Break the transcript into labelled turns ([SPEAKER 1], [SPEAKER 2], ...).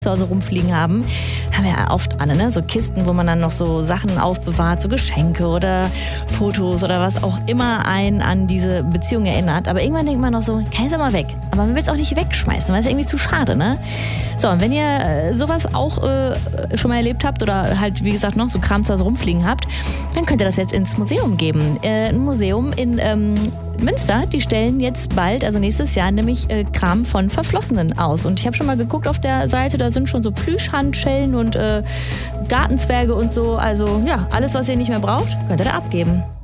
[SPEAKER 1] zu Hause rumfliegen haben wir ja oft alle, ne? So Kisten, wo man dann noch so Sachen aufbewahrt, so Geschenke oder Fotos oder was auch immer einen an diese Beziehung erinnert. Aber irgendwann denkt man noch so, kann es ja mal weg. Aber man will es auch nicht wegschmeißen, weil es irgendwie zu schade, ne? So, und wenn ihr sowas auch schon mal erlebt habt oder halt, wie gesagt, noch so Kram zu Hause rumfliegen habt, dann könnt ihr das jetzt ins Museum geben. Ein Museum in Münster, die stellen jetzt bald, also nächstes Jahr, nämlich Kram von Verflossenen aus. Und ich habe schon mal geguckt auf der Seite, da sind schon so Plüschhandschellen und Gartenzwerge und so. Also ja, alles, was ihr nicht mehr braucht, könnt ihr da abgeben.